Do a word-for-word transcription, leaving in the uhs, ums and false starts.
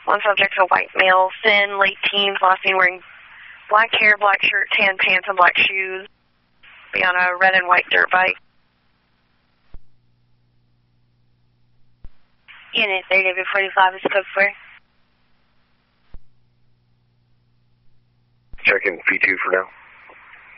One subject, a white male, thin, late teens, last seen wearing black hair, black shirt, tan pants, and black shoes. Be on a red and white dirt bike. Unit three, David forty-five is code for. Checking P two for now.